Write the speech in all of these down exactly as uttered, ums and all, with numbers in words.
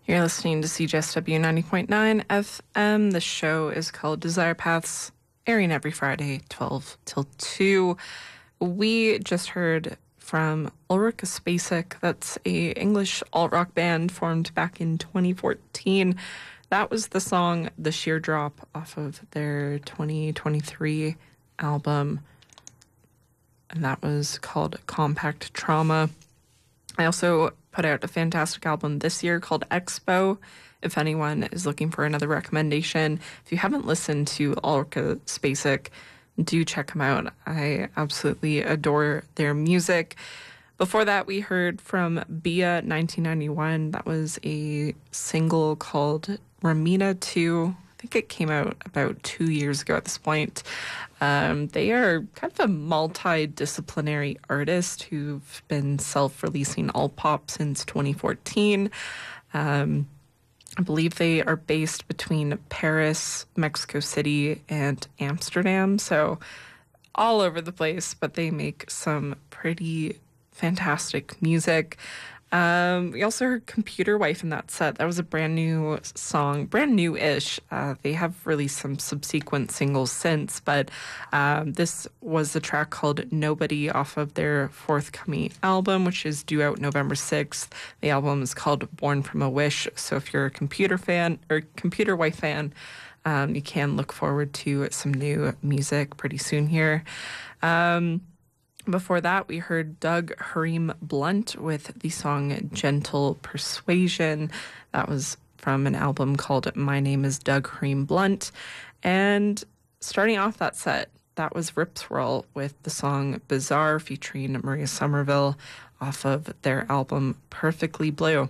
You're listening to C J S W ninety point nine F M. The show is called Desire Paths, airing every Friday, twelve till two. We just heard from Ulrika Spacek. That's a English alt-rock band formed back in twenty fourteen. That was the song The Sheer Drop off of their twenty twenty-three album, and that was called Compact Trauma. I also put out a fantastic album this year called Expo. If anyone is looking for another recommendation, if you haven't listened to Ulrika Spacek, do check them out. I absolutely adore their music. Before that, we heard from Bia nineteen ninety-one. That was a single called Ramina two. I think it came out about two years ago at this point. Um, they are kind of a multidisciplinary artist who've been self-releasing alt pop since twenty fourteen. Um, I believe they are based between Paris, Mexico City, and Amsterdam. So all over the place, but they make some pretty fantastic music. Um, we also heard Computer Wife in that set. That was a brand new song, brand new-ish. Uh, they have released some subsequent singles since, but um, this was the track called Nobody off of their forthcoming album, which is due out November sixth. The album is called Born from a Wish. So if you're a computer fan or Computer Wife fan, um, you can look forward to some new music pretty soon here. Um, Before that, we heard Doug Harim Blunt with the song Gentle Persuasion. That was from an album called My Name is Doug Harim Blunt. And starting off that set, that was Rip Swirl with the song Bizarre featuring Maria Somerville off of their album Perfectly Blue.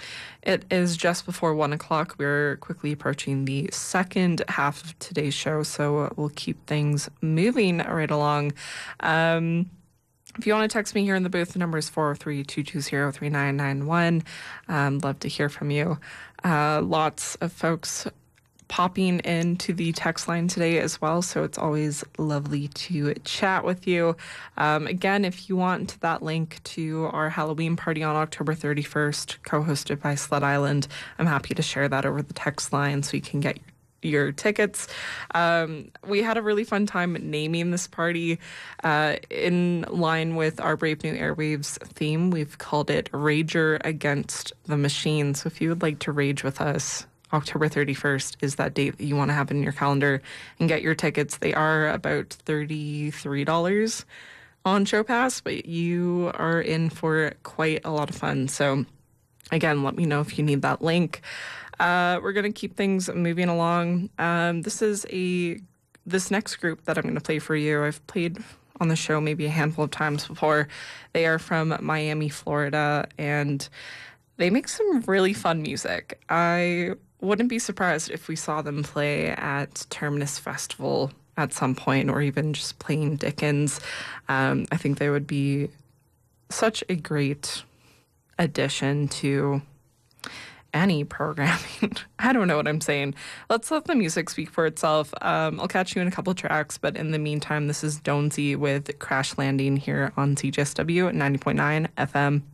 It is just before one o'clock. We're quickly approaching the second half of today's show, so we'll keep things moving right along. Um... If you want to text me here in the booth, the number is four oh three, two two zero, three nine nine one. Um, love to hear from you. Uh, lots of folks popping into the text line today as well, so it's always lovely to chat with you. Um, again, if you want that link to our Halloween party on October thirty-first, co-hosted by Sled Island, I'm happy to share that over the text line so you can get your your tickets. Um, we had a really fun time naming this party uh, in line with our Brave New Airwaves theme. We've called it Rager Against the Machine. So if you would like to rage with us, October thirty-first is that date that you want to have in your calendar and get your tickets. They are about thirty-three dollars on Show Pass, but you are in for quite a lot of fun. So again, let me know if you need that link. Uh, we're going to keep things moving along. Um, this is a this next group that I'm going to play for you. I've played on the show maybe a handful of times before. They are from Miami, Florida, and they make some really fun music. I wouldn't be surprised if we saw them play at Terminus Festival at some point, or even just playing Dickens. Um, I think they would be such a great addition to any programming. I don't know what I'm saying. Let's let the music speak for itself. Um, I'll catch you in a couple tracks, but in the meantime, this is Donesy with Crash Landing here on C J S W ninety point nine F M.